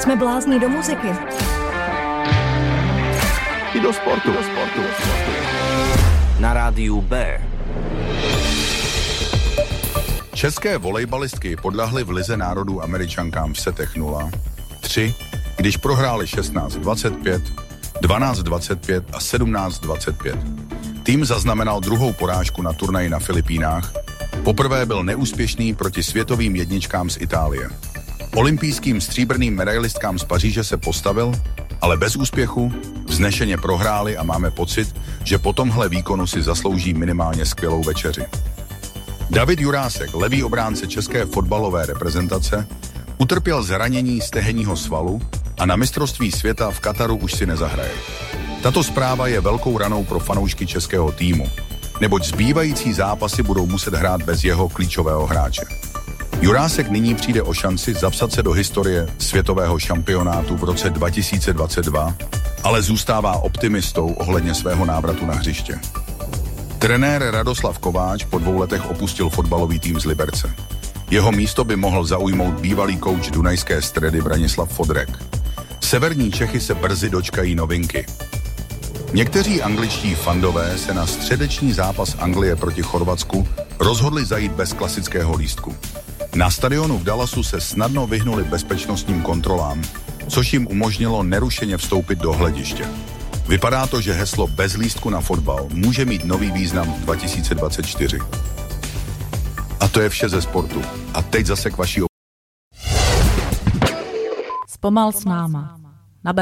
Jsme blázni do muziky. I do sportu. Na rádiu B. České volejbalistky podľahly v Lize národů Američankám v setech 0-3, když prohráli 16-25, 12-25 a 17-25. Tým zaznamenal druhou porážku na turnaji na Filipínách. Poprvé byl neúspěšný proti světovým jedničkám z Itálie. Olympijským stříbrným medailistkám z Paříže se postavil, ale bez úspěchu, vznešeně prohráli a máme pocit, že po tomhle výkonu si zaslouží minimálně skvělou večeři. David Jurásek, levý obránce české fotbalové reprezentace, utrpěl zranění stehenního svalu a na mistrovství světa v Kataru už si nezahraje. Tato zpráva je velkou ranou pro fanoušky českého týmu, neboť zbývající zápasy budou muset hrát bez jeho klíčového hráče. Jurásek nyní přijde o šanci zapsat se do historie světového šampionátu v roce 2022, ale zůstává optimistou ohledně svého návratu na hřiště. Trenér Radoslav Kováč po 2 letech opustil fotbalový tým z Liberce. Jeho místo by mohl zaujmout bývalý kouč Dunajské Stredy Branislav Fodrek. Severní Čechy se brzy dočkají novinky. Někteří angličtí fandové se na středeční zápas Anglie proti Chorvatsku rozhodli zajít bez klasického lístku. Na stadionu v Dallasu se snadno vyhnuli bezpečnostním kontrolám, což jim umožnilo nerušeně vstoupit do hlediště. Vypadá to, že heslo bez lístku na fotbal může mít nový význam v 2024. A to je vše ze sportu. A teď zase k vaší... Zpomal s náma.